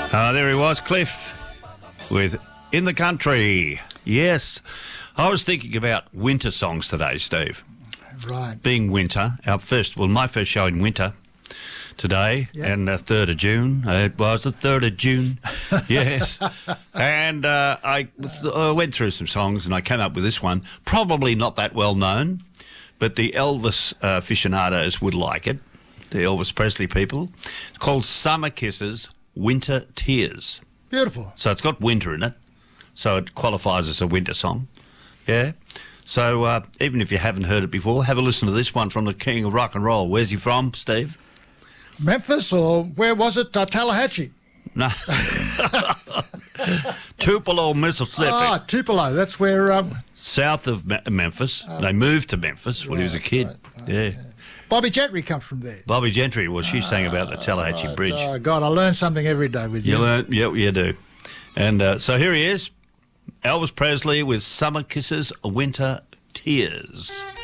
There he was, Cliff, with In the Country. Yes. I was thinking about winter songs today, Steve. Right. Being winter, my first show in winter today, Yep. and 3rd of June. It was the 3rd of June, yes. And I went through some songs and I came up with this one. Probably not that well known, but the Elvis aficionados would like it, the Elvis Presley people. It's called Summer Kisses, Winter Tears. Beautiful. So it's got winter in it, so it qualifies as a winter song. Yeah. So even if you haven't heard it before, have a listen to this one from the king of rock and roll. Where's he from, Steve? Memphis, or where was it? Tallahatchie. No. Tupelo, Mississippi. Ah, Tupelo. That's where... South of Memphis. They moved to Memphis when he was a kid. Right. Yeah. Bobby Gentry comes from there. Bobby Gentry, well, she sang about the Tallahatchie Bridge. Oh, God, I learn something every day with you. You learn, yeah, you do. And so here he is, Elvis Presley with Summer Kisses, Winter Tears.